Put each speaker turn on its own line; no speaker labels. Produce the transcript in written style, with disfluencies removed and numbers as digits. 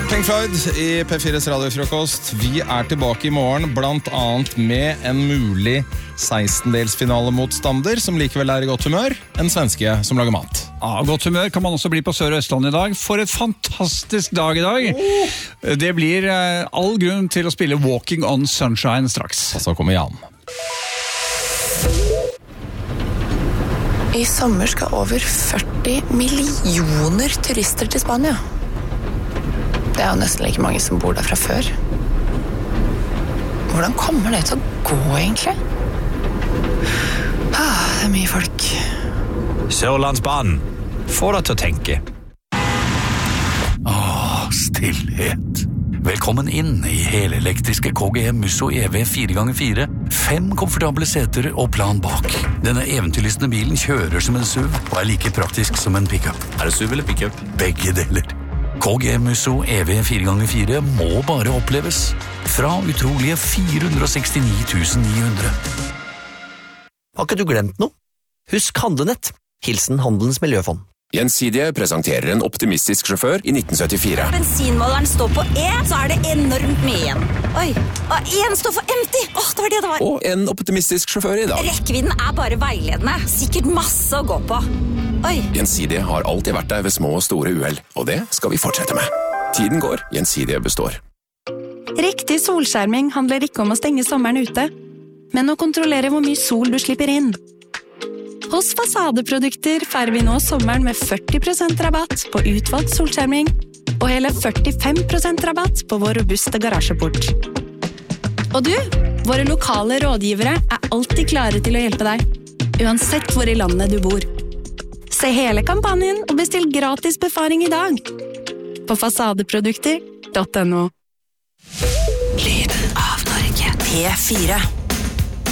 Pink Floyd i P4s radiofrokost. Vi tilbake i morgen, blant annet med en mulig 16-delsfinalemotstander som likevel i godt humør, en svenske som lager mat.
Ja, godt humør kan man også bli på Sør- og Østland i dag. For et fantastisk dag i dag. Det blir all grunn til å spille Walking on Sunshine straks.
Og så kommer Jan.
I sommer skal over 40 millioner turister til Spania. Det jo nesten like mange som bor der fra før. Hvordan kommer det til å gå, egentlig? Det mye folk.
Sørlandsbanen. Få deg til å tenke.
Stillhet. Velkommen inn i helelektriske KGM Musso EV 4x4. 5 komfortable seter og plan bak. Denne eventyrlystne bilen kjører som en SUV og like praktisk som en pickup.
Det SUV eller pickup?
Begge deler. KGM Musso EV 4x4 må bare oppleves. Fra utrolige 469 900.
Har ikke du glemt noe? Husk Handlenett. Hilsen Handelens Miljøfond.
Gjensidige presenterer en optimistisk sjåfør i 1974.
Bensinmåleren står på E, så det enormt mye igjen. Oi, og en står for empty. Det var det det var.
Og en optimistisk sjåfør i dag.
Rekkevidden bare veiledende. Sikkert masse å gå på. Oi.
Gjensidige har alltid vært der ved små og store uheld, og det skal vi fortsette med. Tiden går, Gjensidige består.
Riktig solskjerming handler ikke om å stenge sommeren ute, men å kontrollere hvor mye sol du slipper inn. Hos Fasadeprodukter feirer vi nå sommeren med 40% rabatt på utvalgt solskjerming og hele 45% rabatt på vår robuste garasjeport. Og du, våre lokale rådgivere alltid klare til å hjelpe deg, uansett hvor i landet du bor. Se hele kampanjen og bestill gratis befaring i dag på fasadeprodukter.no.
Lyden av Norge. P4.